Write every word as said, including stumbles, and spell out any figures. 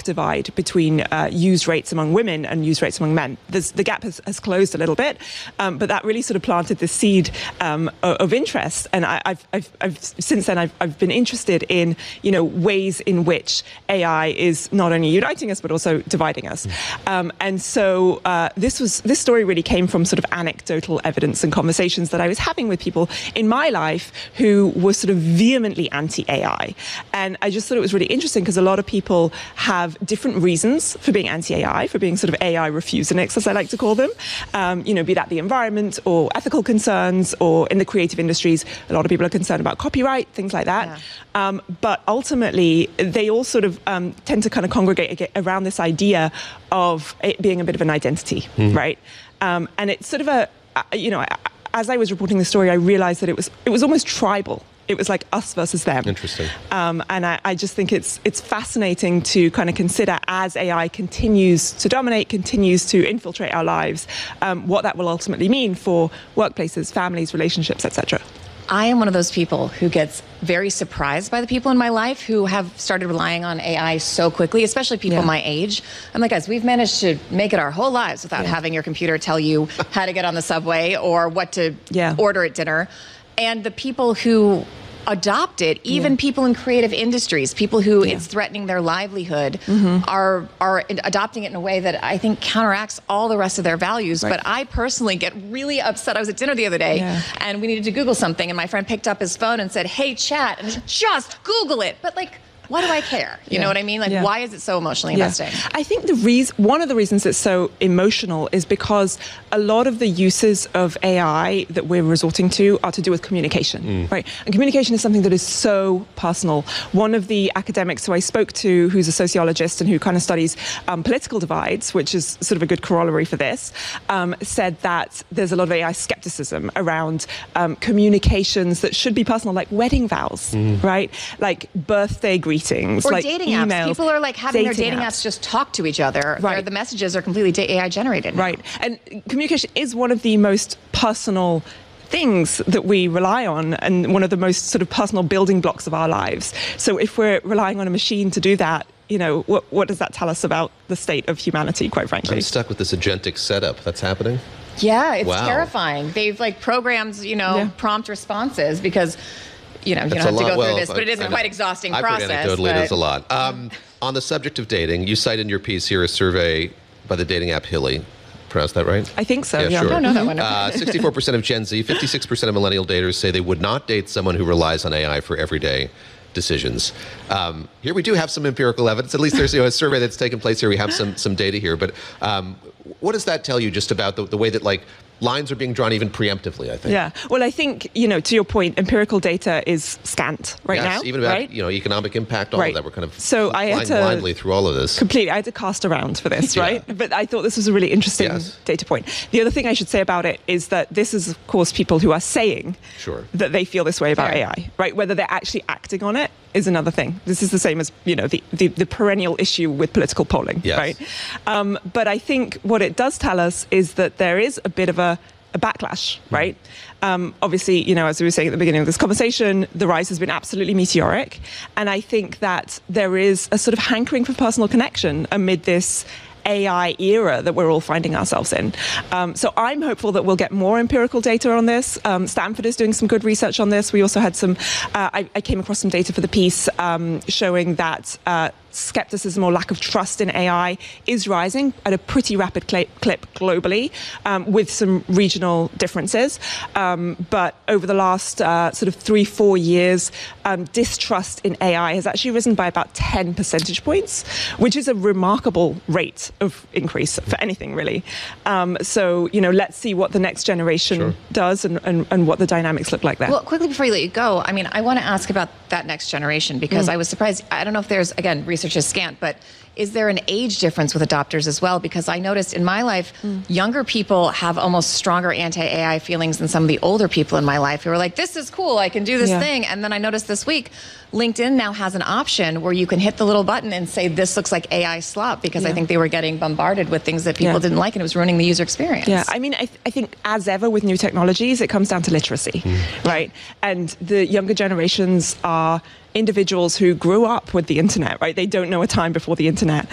stark divide between uh, use rates among women and use rates among men. There's, the gap has, has closed a little bit, um, but that really sort of planted the seed um, of, of interest. And I, I've, I've, I've since then I've, I've been interested in, you know, ways in which A I is not only uniting us but also dividing us. Mm. Um, and so uh, this was this story really came from sort of anecdotal evidence and conversations that I was having with people in my life who were sort of vehemently anti-A I. And I just thought it was really interesting because a lot of people have different reasons for being anti-A I, for being sort of A I refuseniks, as I like to call them. Um, you know, be that the environment or ethical concerns, or in the creative industries, a lot of people are concerned about copyright, things like that. Yeah. Um, but ultimately, they all sort of um, tend to kind of congregate around this idea of it being a bit of an identity, mm. right? Um, and it's sort of a, you know, as I was reporting the story, I realized that it was it was almost tribal. It was like us versus them. Interesting. Um, and I, I just think it's it's fascinating to kind of consider, as A I continues to dominate, continues to infiltrate our lives, um, what that will ultimately mean for workplaces, families, relationships, et cetera. I am one of those people who gets very surprised by the people in my life who have started relying on A I so quickly, especially people yeah. my age. I'm like, guys, we've managed to make it our whole lives without yeah. having your computer tell you how to get on the subway or what to yeah. order at dinner. And the people who adopt it, even yeah. people in creative industries, people who yeah. it's threatening their livelihood, mm-hmm. are are adopting it in a way that I think counteracts all the rest of their values. Right. But I personally get really upset. I was at dinner the other day yeah. and we needed to Google something, and my friend picked up his phone and said, "Hey, chat," and just Google it. But like, why do I care? You yeah. know what I mean? Like, yeah. why is it so emotionally yeah. investing? I think the reason, one of the reasons it's so emotional is because a lot of the uses of A I that we're resorting to are to do with communication, mm. right? And communication is something that is so personal. One of the academics who I spoke to, who's a sociologist and who kind of studies um, political divides, which is sort of a good corollary for this, um, said that there's a lot of A I skepticism around um, communications that should be personal, like wedding vows, mm. right? Like birthday greetings. Greetings, or like dating emails, apps. People are like having dating their dating apps. apps just talk to each other. Right. The messages are completely A I generated. Right. And communication is one of the most personal things that we rely on, and one of the most sort of personal building blocks of our lives. So if we're relying on a machine to do that, you know, what, what does that tell us about the state of humanity, quite frankly? I'm stuck with this agentic setup that's happening. Yeah, it's wow. terrifying. They've like programmed, you know, yeah. prompt responses because you know, you That's don't have to go well, through this, but it is a quite exhausting I've process. I've heard anecdotally but... it is a lot. Um, on the subject of dating, you cite in your piece here a survey by the dating app Hilly. Pronounce that right? I think so, yeah. yeah. Sure. I don't know that one. Uh, sixty-four percent of Gen Z, fifty-six percent of millennial daters say they would not date someone who relies on A I for everyday decisions. Um, here we do have some empirical evidence. At least there's you know, a survey that's taken place here. We have some some data here. But um, what does that tell you just about the, the way that like lines are being drawn even preemptively, I think? Yeah. Well, I think, you know, to your point, empirical data is scant right yes, now. even about, right? you know, economic impact, all right. of that. We're kind of so I flying had to blindly through all of this. Completely. I had to cast around for this, yeah. right? But I thought this was a really interesting yes. data point. The other thing I should say about it is that this is, of course, people who are saying sure. that they feel this way about Fair. A I, right? Whether they're actually acting on it is another thing. This is the same as, you know, the, the, the perennial issue with political polling, yes. right? Um, but I think what it does tell us is that there is a bit of a a backlash, right? Mm. Um, obviously, you know, as we were saying at the beginning of this conversation, the rise has been absolutely meteoric. And I think that there is a sort of hankering for personal connection amid this A I era that we're all finding ourselves in. Um, so I'm hopeful that we'll get more empirical data on this. Um, Stanford is doing some good research on this. We also had some, uh, I, I came across some data for the piece um, showing that uh, skepticism or lack of trust in A I is rising at a pretty rapid cl- clip globally, um, with some regional differences. Um, but over the last uh, sort of three, four years, um, distrust in A I has actually risen by about ten percentage points, which is a remarkable rate of increase for anything, really. Um, so, you know, let's see what the next generation sure. does and, and, and what the dynamics look like there. Well, quickly before you let you go, I mean, I want to ask about that next generation because mm. I was surprised. I don't know if there's, again, research is scant, but is there an age difference with adopters as well? Because I noticed in my life, mm. younger people have almost stronger anti-A I feelings than some of the older people in my life who are like, this is cool, I can do this yeah. thing. And then I noticed this week, LinkedIn now has an option where you can hit the little button and say, this looks like A I slop, because yeah. I think they were getting bombarded with things that people yeah. didn't like and it was ruining the user experience. Yeah, I mean, I, th- I think as ever with new technologies, it comes down to literacy, mm. right? And the younger generations are individuals who grew up with the internet, right? They don't know a time before the internet.